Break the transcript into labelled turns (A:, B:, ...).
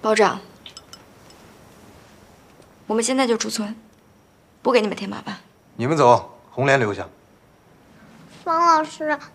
A: 保长，我们现在就出村，不给你们添麻烦。
B: 你们走，红莲留下。
C: 方老师，